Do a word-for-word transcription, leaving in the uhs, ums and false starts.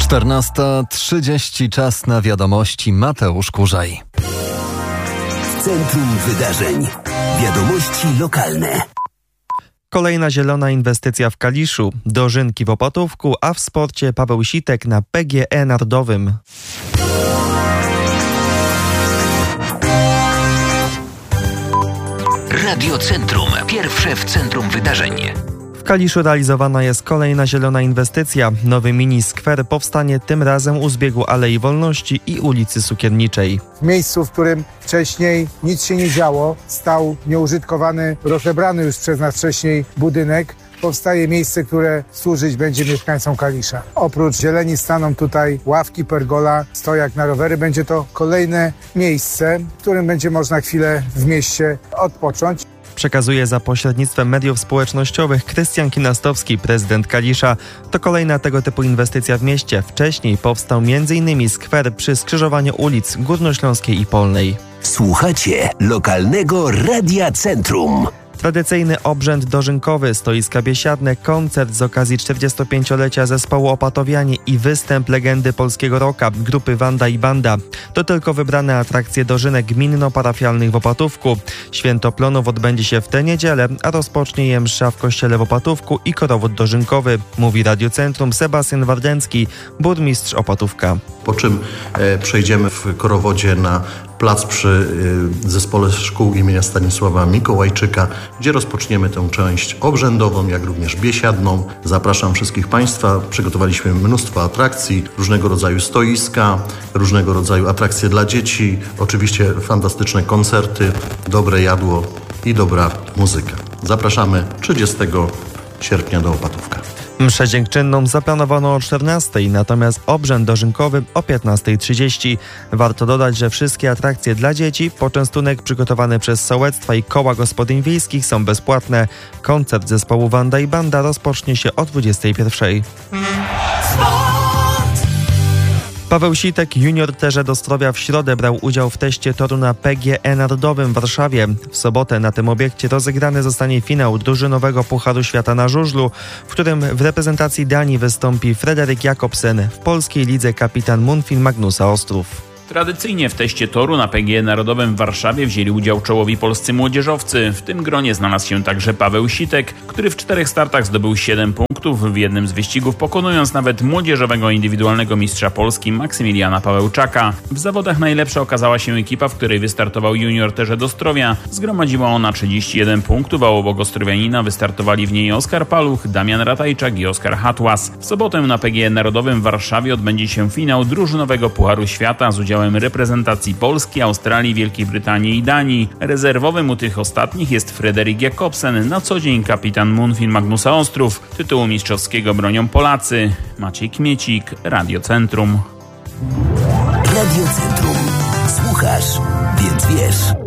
czternasta trzydzieści, czas na wiadomości. Mateusz Kurzaj. W centrum wydarzeń. Wiadomości lokalne. Kolejna zielona inwestycja w Kaliszu, dożynki w Opatówku, a w sporcie Paweł Sitek na P G E Narodowym. Radio Centrum. Pierwsze w centrum wydarzeń. W Kaliszu realizowana jest kolejna zielona inwestycja. Nowy mini skwer powstanie tym razem u zbiegu Alei Wolności i ulicy Cukierniczej. W miejscu, w którym wcześniej nic się nie działo, stał nieużytkowany, rozebrany już przez nas wcześniej budynek. Powstaje miejsce, które służyć będzie mieszkańcom Kalisza. Oprócz zieleni staną tutaj ławki, pergola, stojak na rowery. Będzie to kolejne miejsce, w którym będzie można chwilę w mieście odpocząć. Przekazuje za pośrednictwem mediów społecznościowych Krystian Kinastowski, prezydent Kalisza. To kolejna tego typu inwestycja w mieście. Wcześniej powstał między innymi skwer przy skrzyżowaniu ulic Górnośląskiej i Polnej. Słuchacie lokalnego Radia Centrum. Tradycyjny obrzęd dożynkowy, stoiska biesiadne, koncert z okazji czterdziestopięciolecia zespołu Opatowianie i występ legendy polskiego rocka grupy Wanda i Banda. To tylko wybrane atrakcje dożynek gminno-parafialnych w Opatówku. Święto Plonów odbędzie się w tę niedzielę, a rozpocznie je msza w kościele w Opatówku i korowód dożynkowy, mówi Radio Centrum Sebastian Wardęcki, burmistrz Opatówka. Po czym e, przejdziemy w korowodzie na plac przy y, zespole szkół imienia Stanisława Mikołajczyka, gdzie rozpoczniemy tę część obrzędową, jak również biesiadną. Zapraszam wszystkich Państwa. Przygotowaliśmy mnóstwo atrakcji, różnego rodzaju stoiska, różnego rodzaju atrakcje dla dzieci, oczywiście fantastyczne koncerty, dobre jadło i dobra muzyka. Zapraszamy trzydziestego sierpnia do Opatówka. Mszę dziękczynną zaplanowano o czternastej, natomiast obrzęd dożynkowy o piętnastej trzydzieści. Warto dodać, że wszystkie atrakcje dla dzieci, poczęstunek przygotowany przez sołectwa i koła gospodyń wiejskich są bezpłatne. Koncert zespołu Wanda i Banda rozpocznie się o dwudziestej pierwszej. Paweł Sitek, junior Terze do Zdrowia, w środę brał udział w teście toru na P G E Narodowym w Warszawie. W sobotę na tym obiekcie rozegrany zostanie finał drużynowego Pucharu Świata na żużlu, w którym w reprezentacji Danii wystąpi Frederik Jakobsen, w polskiej lidze kapitan Munfin Magnusa Ostrów. Tradycyjnie w teście toru na P G E Narodowym w Warszawie wzięli udział czołowi polscy młodzieżowcy. W tym gronie znalazł się także Paweł Sitek, który w czterech startach zdobył siedem punktów, w jednym z wyścigów pokonując nawet młodzieżowego indywidualnego mistrza Polski Maksymiliana Pawełczaka. W zawodach najlepsza okazała się ekipa, w której wystartował junior Terze do Zdrowia. Zgromadziła ona trzydzieści jeden punktów, a obok ostrowianina wystartowali w niej Oskar Paluch, Damian Ratajczak i Oskar Hatłas. W sobotę na P G E Narodowym w Warszawie odbędzie się finał drużynowego Pucharu Świata z udziałem reprezentacji Polski, Australii, Wielkiej Brytanii i Danii. Rezerwowym u tych ostatnich jest Frederik Jakobsen, na co dzień kapitan Munfin Magnusa Ostrów. Tytułu mistrzowskiego bronią Polacy. Maciej Kmiecik, Radio Centrum. Radio Centrum. Słuchasz, więc wiesz.